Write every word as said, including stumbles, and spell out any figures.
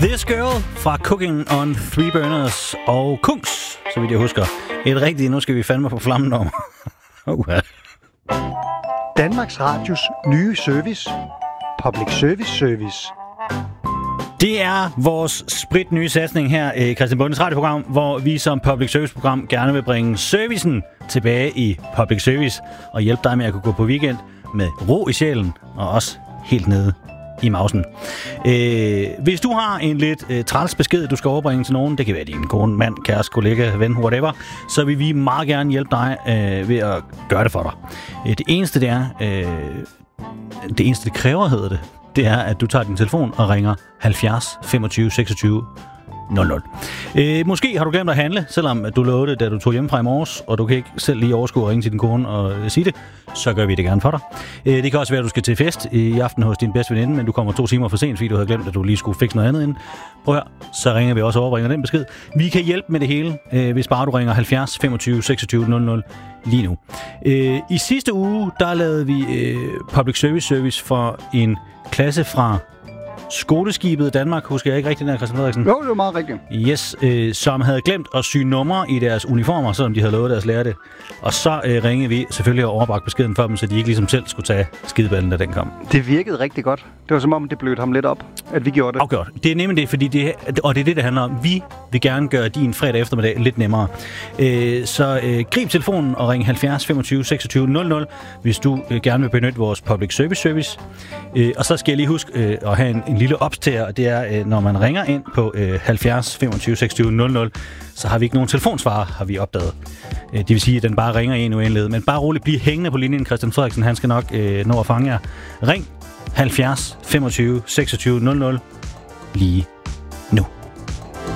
This Girl fra Cooking on Three Burners og Kungs, så vidt jeg husker. Et rigtigt, nu skal vi fandme på flammen uh. Danmarks Radios nye service. Public Service Service. Det er vores spritnye satsning her i Christian Bondes radioprogram, hvor vi som public service program gerne vil bringe servicen tilbage i public service og hjælpe dig med at kunne gå på weekend med ro i sjælen og også helt nede i mausen. Øh, hvis du har en lidt øh, træls besked, du skal overbringe til nogen, det kan være din kone, mand, kæreste, kollega, ven, whatever, så vil vi meget gerne hjælpe dig øh, ved at gøre det for dig. Øh, det eneste, det er, øh, det eneste, det kræver, hedder det, det er, at du tager din telefon og ringer halvfjerds femogtyve seksogtyve nul nul. Øh, måske har du glemt at handle, selvom du lovede det, da du tog hjemmefra i morges, og du kan ikke selv lige overskue at ringe til din kone og sige det, så gør vi det gerne for dig. Øh, det kan også være, at du skal til fest i aften hos din bedste veninde, men du kommer to timer for sent, fordi du havde glemt, at du lige skulle fikse noget andet ind. Prøv at høre, så ringer vi også og overbringer den besked. Vi kan hjælpe med det hele, øh, hvis bare du ringer halvfjerds femogtyve seksogtyve nul nul lige nu. Øh, I sidste uge, der lavede vi øh, public service service for en klasse fra Skoleskibet Danmark, husker jeg ikke rigtigt, der, Christian Frederiksen? Jo, det var meget rigtigt. Yes, øh, som havde glemt at sy numre i deres uniformer, selvom de havde lovet deres lærer det. Og så øh, ringede vi selvfølgelig og overbragte beskeden for dem, så de ikke ligesom selv skulle tage skideballen, da den kom. Det virkede rigtig godt. Det var som om, det blødte ham lidt op, at vi gjorde det. Afgjort. Det er nemlig det, fordi det, og det er det, det handler om. Vi vil gerne gøre din fredag eftermiddag lidt nemmere. Øh, så øh, grib telefonen og ring halvfjerds femogtyve seksogtyve nul nul, hvis du øh, gerne vil benytte vores public service service. Øh, og så skal jeg lige huske øh, at have en, en lille opstager, og det er, øh, når man ringer ind på øh, halvfjerds femogtyve seksogtyve nul nul, så har vi ikke nogen telefonsvarer, har vi opdaget. Øh, det vil sige, at den bare ringer i en uendelighed. Men bare roligt, bliv hængende på linjen, Christian Frederiksen, han skal nok øh, nå at fange jer. Ring halvfjerds femogtyve seksogtyve nul nul lige